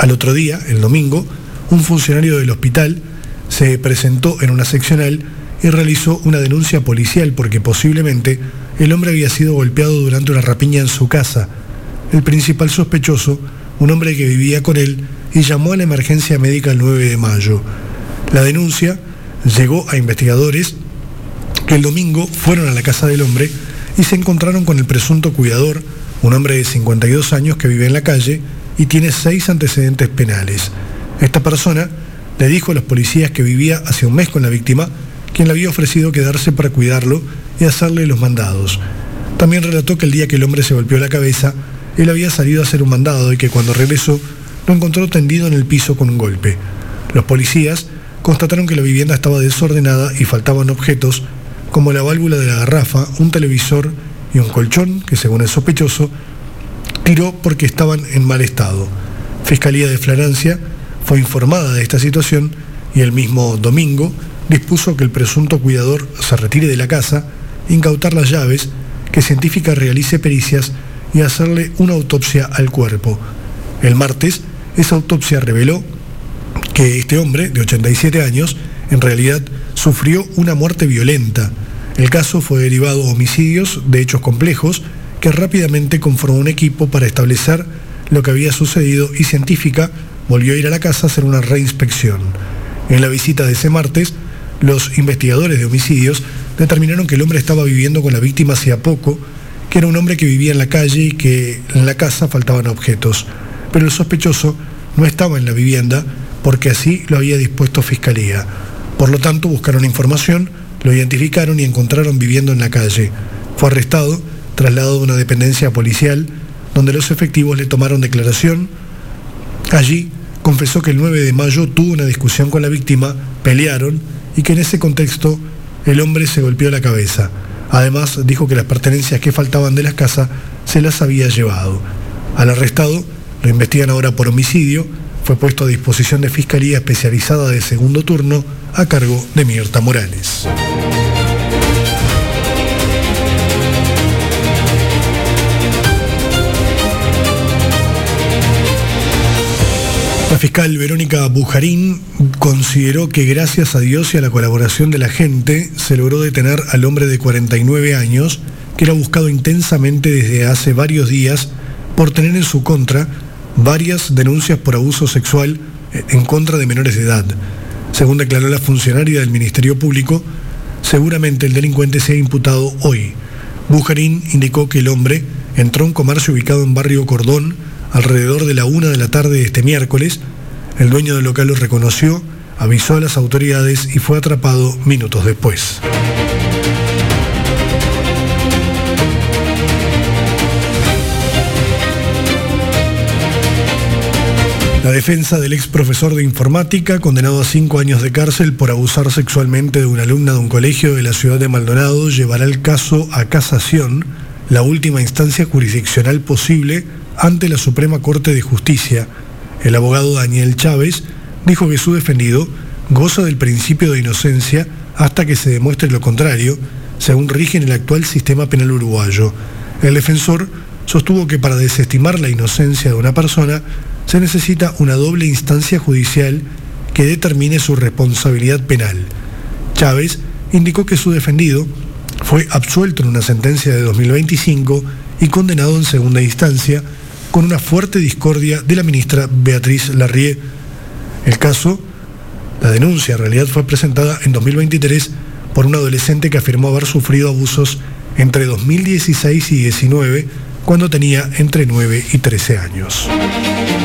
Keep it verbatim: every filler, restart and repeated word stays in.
Al otro día, el domingo, un funcionario del hospital se presentó en una seccional y realizó una denuncia policial porque posiblemente el hombre había sido golpeado durante una rapiña en su casa. El principal sospechoso, un hombre que vivía con él, y llamó a la emergencia médica el nueve de mayo. La denuncia llegó a investigadores que el domingo fueron a la casa del hombre y se encontraron con el presunto cuidador, un hombre de cincuenta y dos años que vive en la calle y tiene seis antecedentes penales. Esta persona le dijo a los policías que vivía hace un mes con la víctima, quien le había ofrecido quedarse para cuidarlo y hacerle los mandados. También relató que el día que el hombre se golpeó la cabeza, él había salido a hacer un mandado y que cuando regresó lo encontró tendido en el piso con un golpe. Los policías constataron que la vivienda estaba desordenada y faltaban objetos como la válvula de la garrafa, un televisor y un colchón que, según el sospechoso, tiró porque estaban en mal estado. Fiscalía de Florencia fue informada de esta situación y el mismo domingo dispuso que el presunto cuidador se retire de la casa, incautar las llaves, que científica realice pericias y hacerle una autopsia al cuerpo. El martes, esa autopsia reveló que este hombre, de ochenta y siete años, en realidad sufrió una muerte violenta. El caso fue derivado a homicidios de hechos complejos que rápidamente conformó un equipo para establecer lo que había sucedido y científica volvió a ir a la casa a hacer una reinspección. En la visita de ese martes, los investigadores de homicidios determinaron que el hombre estaba viviendo con la víctima hacía poco, que era un hombre que vivía en la calle y que en la casa faltaban objetos. Pero el sospechoso no estaba en la vivienda porque así lo había dispuesto Fiscalía. Por lo tanto, buscaron información, lo identificaron y encontraron viviendo en la calle. Fue arrestado, trasladado a una dependencia policial, donde los efectivos le tomaron declaración. Allí confesó que el nueve de mayo tuvo una discusión con la víctima, pelearon y que en ese contexto el hombre se golpeó la cabeza. Además, dijo que las pertenencias que faltaban de la casa se las había llevado. Al arrestado lo investigan ahora por homicidio. Fue puesto a disposición de Fiscalía Especializada de Segundo Turno a cargo de Mirta Morales. La fiscal Verónica Bujarín consideró que gracias a Dios y a la colaboración de la gente se logró detener al hombre de cuarenta y nueve años que era buscado intensamente desde hace varios días por tener en su contra varias denuncias por abuso sexual en contra de menores de edad. Según declaró la funcionaria del Ministerio Público, seguramente el delincuente sea imputado hoy. Bujarín indicó que el hombre entró a un comercio ubicado en Barrio Cordón alrededor de la una de la tarde de este miércoles. El dueño del local lo reconoció, avisó a las autoridades y fue atrapado minutos después. La defensa del ex profesor de informática, condenado a cinco años de cárcel por abusar sexualmente de una alumna de un colegio de la ciudad de Maldonado, llevará el caso a casación, la última instancia jurisdiccional posible ante la Suprema Corte de Justicia. El abogado Daniel Chávez dijo que su defendido goza del principio de inocencia hasta que se demuestre lo contrario, según rige en el actual sistema penal uruguayo. El defensor sostuvo que para desestimar la inocencia de una persona se necesita una doble instancia judicial que determine su responsabilidad penal. Chávez indicó que su defendido fue absuelto en una sentencia de dos mil veinticinco y condenado en segunda instancia con una fuerte discordia de la ministra Beatriz Larrié. El caso, la denuncia en realidad fue presentada en dos mil veintitrés por un adolescente que afirmó haber sufrido abusos entre dos mil dieciséis y diecinueve, cuando tenía entre nueve y trece años.